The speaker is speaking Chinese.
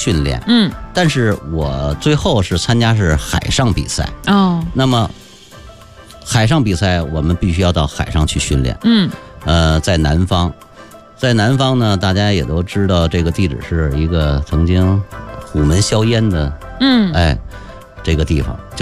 训练。但是我最后是参加是海上比赛。那么海上比赛我们必须要到海上去训练。在南方。在南方呢，大家也都知道这个地址是一个曾经虎门销烟的这个地方。